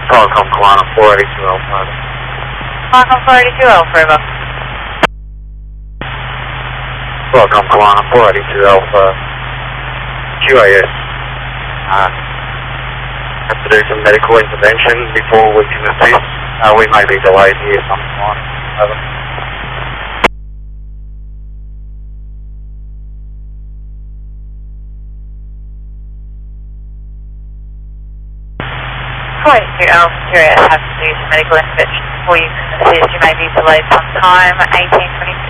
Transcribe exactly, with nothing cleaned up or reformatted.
Qualcomm Kalana four eighty-two Alpha. Qualcomm four eighty-two Alpha, over. Qualcomm Kalana four eighty-two Alpha. Q A S. Uh, have to do some medical intervention before we can assist. Uh, we may be delayed here sometime. Over. four eighty-two Alpha, Q A S, have to do some medical intervention before you can assist. You may be delayed sometime, eighteen twenty-four.